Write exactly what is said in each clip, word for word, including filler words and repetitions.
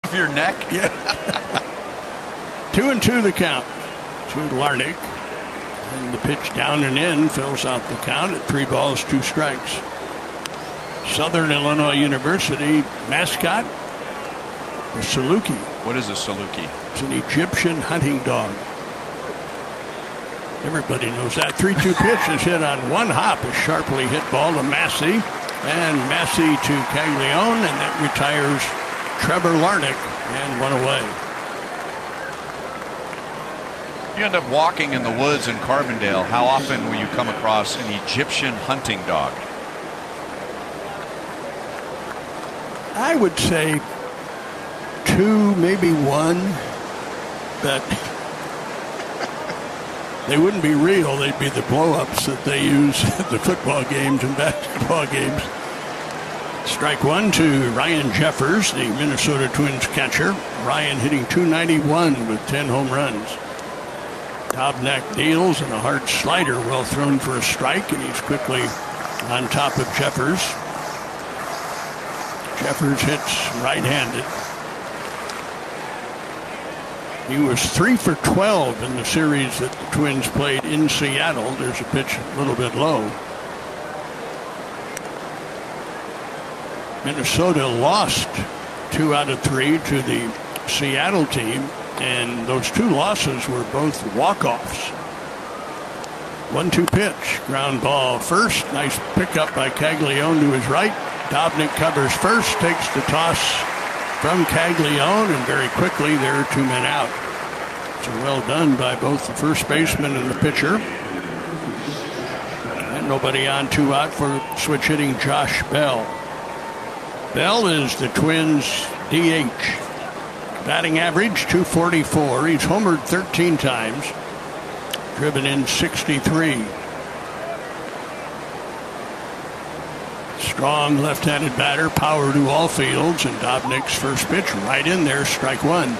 of your neck? Yeah. Two and two the count to Larnick. And the pitch down and in fills out the count at three balls, two strikes. Southern Illinois University mascot, the Saluki. What is a Saluki? It's an Egyptian hunting dog. Everybody knows that. three two pitch is hit on one hop. A sharply hit ball to Massey. And Massey to Caglione, and that retires Trevor Larnick, and one away. You end up walking in the woods in Carbondale. How often will you come across an Egyptian hunting dog? I would say two, maybe one, but they wouldn't be real. They'd be the blow-ups that they use at the football games and basketball games. Strike one to Ryan Jeffers, the Minnesota Twins catcher. Ryan hitting two ninety-one with ten home runs. Dobnak deals and a hard slider, well thrown for a strike, and he's quickly on top of Jeffers. Jeffers hits right-handed. He was three for twelve in the series that the Twins played in Seattle. There's a pitch a little bit low. Minnesota lost two out of three to the Seattle team, and those two losses were both walk-offs. one two pitch, ground ball first. Nice pickup by Caglione to his right. Dobnak covers first, takes the toss from Caglione, and very quickly there are two men out. So well done by both the first baseman and the pitcher. And nobody on, two out for switch hitting Josh Bell. Bell is the Twins' D H. Batting average two forty-four. He's homered thirteen times, driven in sixty-three. Strong left-handed batter, power to all fields, and Dobnik's first pitch right in there, strike one.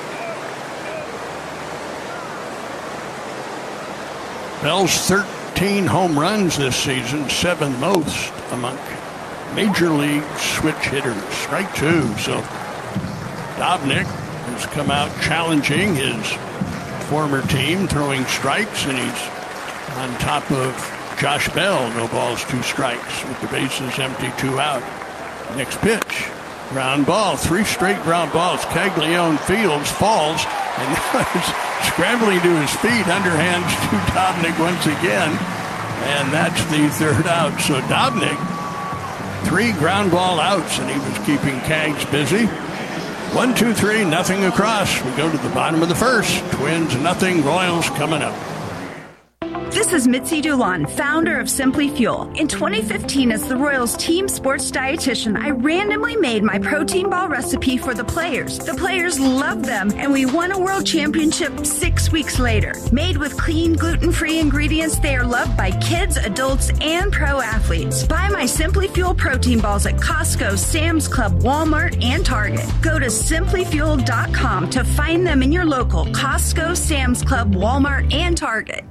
Bell's thirteen home runs this season, seventh most among Major League switch hitters. Strike two. So Dobnak has come out challenging his former team, throwing strikes, and he's on top of Josh Bell. No balls, two strikes with the bases empty, two out. Next pitch, ground ball, three straight ground balls. Caglione fields, falls, and is scrambling to his feet, underhands to Dobnak once again, and that's the third out. So Dobnak, three ground ball outs, and he was keeping Cags busy. One, two, three, nothing across. We go to the bottom of the first. Twins, nothing. Royals coming up. This is Mitzi Dulon, founder of Simply Fuel. In twenty fifteen, as the Royals team sports dietitian, I randomly made my protein ball recipe for the players. The players loved them, and we won a world championship six weeks later. Made with clean, gluten-free ingredients, they are loved by kids, adults, and pro athletes. Buy my Simply Fuel protein balls at Costco, Sam's Club, Walmart, and Target. Go to simply fuel dot com to find them in your local Costco, Sam's Club, Walmart, and Target.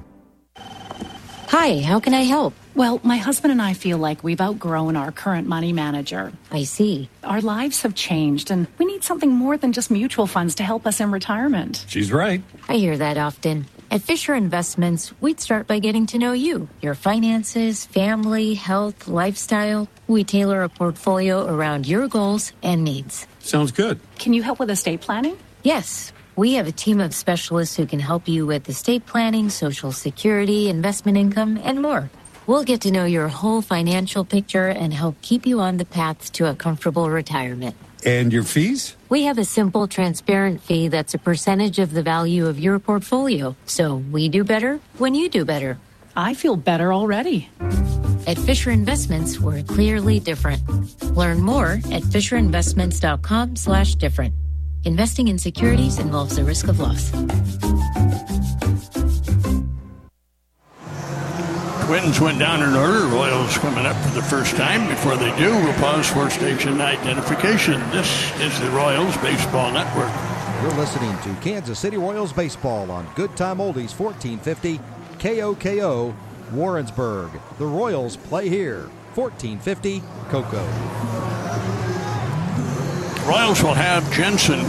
Hi, how can I help? Well, my husband and I feel like we've outgrown our current money manager. I see. Our lives have changed, and we need something more than just mutual funds to help us in retirement. She's right. I hear that often. At Fisher Investments, we'd start by getting to know you, your finances, family, health, lifestyle. We tailor a portfolio around your goals and needs. Sounds good. Can you help with estate planning? Yes. We have a team of specialists who can help you with estate planning, Social Security, investment income, and more. We'll get to know your whole financial picture and help keep you on the path to a comfortable retirement. And your fees? We have a simple, transparent fee that's a percentage of the value of your portfolio. So we do better when you do better. I feel better already. At Fisher Investments, we're clearly different. Learn more at fisher investments dot com slash different. Investing in securities involves the risk of loss. Twins went down in order. Royals coming up for the first time. Before they do, we'll pause for station identification. This is the Royals Baseball Network. You're listening to Kansas City Royals Baseball on Good Time Oldies fourteen fifty K O K O Warrensburg. The Royals play here. fourteen fifty Cocoa. Royals will have Jensen